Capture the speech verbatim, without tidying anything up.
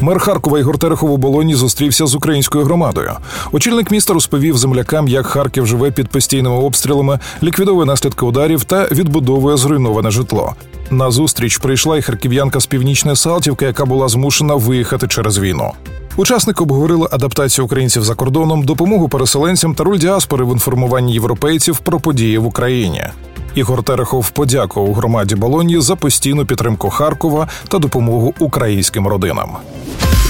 Мер Харкова Ігор Терехов у Болоні зустрівся з українською громадою. Очільник міста розповів землякам, як Харків живе під постійними обстрілами, ліквідовує наслідки ударів та відбудовує зруйноване житло. На зустріч прийшла і харків'янка з Північної Салтівки, яка була змушена виїхати через війну. Учасники обговорили адаптацію українців за кордоном, допомогу переселенцям та роль діаспори в інформуванні європейців про події в Україні. Ігор Терехов подякував громаді Болоні за постійну підтримку Харкова та допомогу українським родинам.